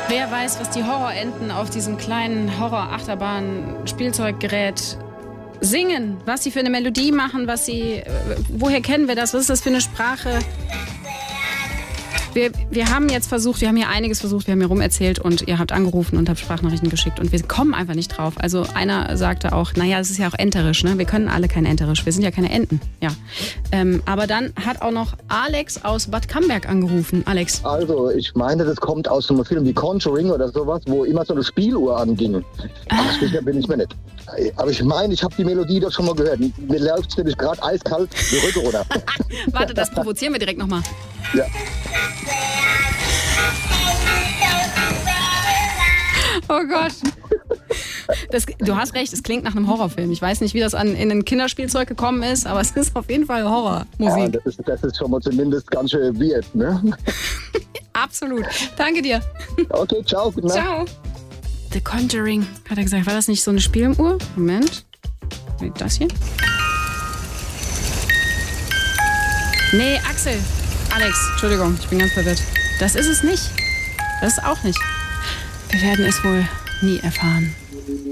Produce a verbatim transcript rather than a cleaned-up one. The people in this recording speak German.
Wer weiß, was die Horrorenten auf diesem kleinen Horror-Achterbahn-Spielzeuggerät singen, was sie für eine Melodie machen, was sie, woher kennen wir das, was ist das für eine Sprache? Wir, wir haben jetzt versucht, wir haben hier einiges versucht, wir haben hier rumerzählt und ihr habt angerufen und habt Sprachnachrichten geschickt und wir kommen einfach nicht drauf. Also einer sagte auch, naja, es ist ja auch enterisch, ne? Wir können alle kein enterisch, wir sind ja keine Enten. Ja. Ähm, aber dann hat auch noch Alex aus Bad Camberg angerufen. Alex. Also, ich meine, das kommt aus einem Film wie Conjuring oder sowas, wo immer so eine Spieluhr anging. Ah. Ach, sicher bin ich mir nicht. Aber ich meine, ich habe die Melodie doch schon mal gehört. Mir läuft nämlich gerade eiskalt die Rücken runter. Warte, das provozieren wir direkt nochmal. Ja. Oh Gott. Das, du hast recht, es klingt nach einem Horrorfilm. Ich weiß nicht, wie das an, in ein Kinderspielzeug gekommen ist, aber es ist auf jeden Fall Horrormusik. Ja, das, ist, das ist schon mal zumindest ganz schön weird, ne? Absolut. Danke dir. Okay, ciao. Gute Nacht. Ciao. The Conjuring, hat er gesagt. War das nicht so eine Spieluhr? Moment. Wie das hier? Nee, Axel. Alex, Entschuldigung, ich bin ganz verwirrt. Das ist es nicht. Das ist auch nicht. Wir werden es wohl nie erfahren.